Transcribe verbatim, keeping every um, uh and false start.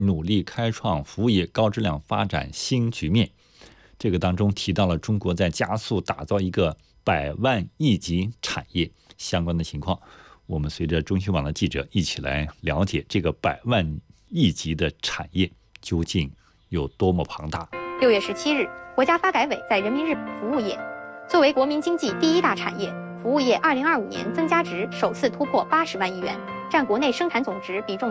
努力开创服务业高质量发展新局面。这个当中提到了中国在加速打造一个百万亿级产业相关的情况，我们随着中新网的记者一起来了解这个百万亿级的产业究竟有多么庞大。 六月十七日，国家发改委在人民日服务业作为国民经济第一大产业，服务业二零二五年增加值首次突破八十万亿元，占国内生产总值比重